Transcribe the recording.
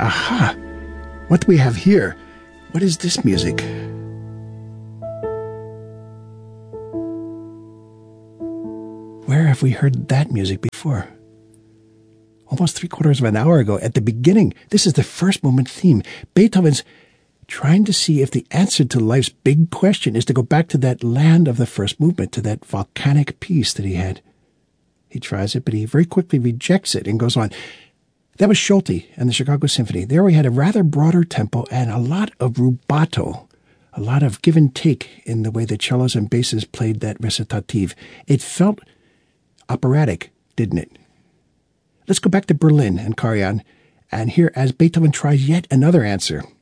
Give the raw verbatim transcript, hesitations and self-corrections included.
aha, what do we have here? What is this music? Where have we heard that music before? Almost three quarters of an hour ago, at the beginning, this is the first movement theme. Beethoven's trying to see if the answer to life's big question is to go back to that land of the first movement, to that volcanic peace that he had. He tries it, but he very quickly rejects it and goes on. That was Schulte and the Chicago Symphony. There we had a rather broader tempo and a lot of rubato, a lot of give and take in the way the cellos and basses played that recitative. It felt operatic, didn't it? Let's go back to Berlin and Karajan and hear as Beethoven tries yet another answer.